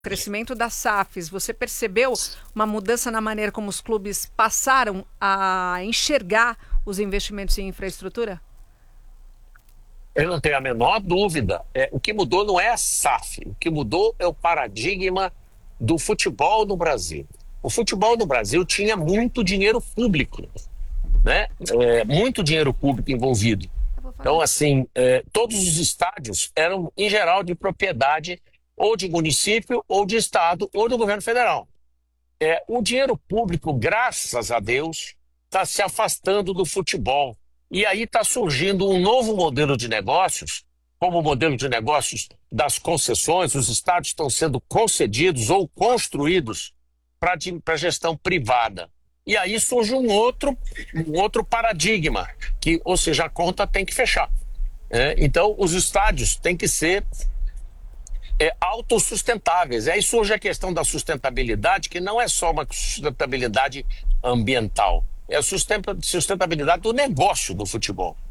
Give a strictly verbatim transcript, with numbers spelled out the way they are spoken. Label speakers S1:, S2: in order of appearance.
S1: crescimento das S A Fs, você percebeu uma mudança na maneira como os clubes passaram a enxergar os investimentos em infraestrutura?
S2: Eu não tenho a menor dúvida. É, o que mudou não é a S A F, o que mudou é o paradigma do futebol no Brasil. O futebol no Brasil tinha muito dinheiro público, né? É, muito dinheiro público envolvido. Então, assim, é, todos os estádios eram, em geral, de propriedade ou de município, ou de estado, ou do governo federal. É, o dinheiro público, graças a Deus, está se afastando do futebol. E aí está surgindo um novo modelo de negócios, como o modelo de negócios das concessões. Os estádios estão sendo concedidos ou construídos para a gestão privada. E aí surge um outro, um outro paradigma, que, ou seja, a conta tem que fechar. É, então, os estádios têm que ser é, autossustentáveis. E aí surge a questão da sustentabilidade, que não é só uma sustentabilidade ambiental, é a sustentabilidade do negócio do futebol.